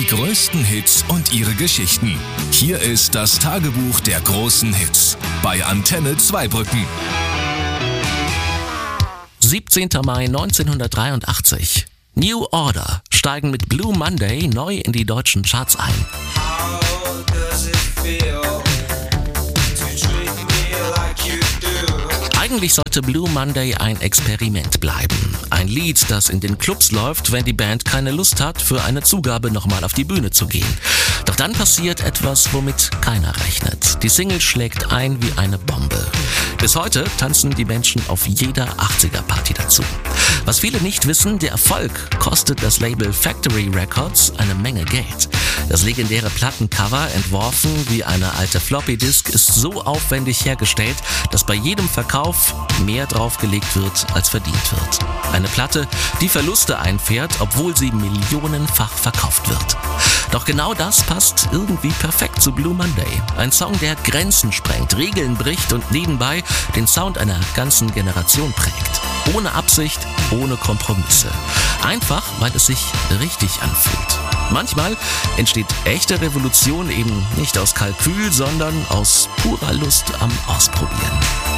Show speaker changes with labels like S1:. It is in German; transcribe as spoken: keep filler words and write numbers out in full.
S1: größten Hits und ihre Geschichten. Hier ist das Tagebuch der großen Hits bei Antenne Zweibrücken.
S2: siebzehnter Mai neunzehnhundertdreiundachtzig. New Order steigen mit Blue Monday neu in die deutschen Charts ein. Eigentlich sollte Blue Monday ein Experiment bleiben. Ein Lied, das in den Clubs läuft, wenn die Band keine Lust hat, für eine Zugabe nochmal auf die Bühne zu gehen. Doch dann passiert etwas, womit keiner rechnet. Die Single schlägt ein wie eine Bombe. Bis heute tanzen die Menschen auf jeder achtziger-Party dazu. Was viele nicht wissen, der Erfolg kostet das Label Factory Records eine Menge Geld. Das legendäre Plattencover, entworfen wie eine alte Floppy-Disk, ist so aufwendig hergestellt, dass bei jedem Verkauf mehr draufgelegt wird, als verdient wird. Eine Platte, die Verluste einfährt, obwohl sie millionenfach verkauft wird. Doch genau das passt irgendwie perfekt zu Blue Monday. Ein Song, der Grenzen sprengt, Regeln bricht und nebenbei den Sound einer ganzen Generation prägt. Ohne Absicht, ohne Kompromisse. Einfach, weil es sich richtig anfühlt. Manchmal entsteht echte Revolution eben nicht aus Kalkül, sondern aus purer Lust am Ausprobieren.